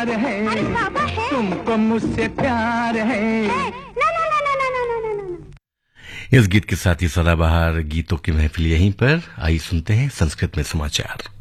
प्यार है, अरे बाबा है, तुमको मुझसे प्यार है। ना ना ना ना ना ना ना ना ना। इस गीत के साथ ही सदाबहार गीतों की महफिल यहीं पर। आइए सुनते हैं संस्कृत में समाचार।